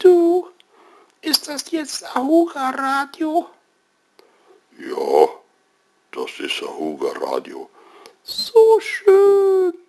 Du, ist das jetzt Ahuga Radio? Ja, das ist Ahuga Radio. So schön.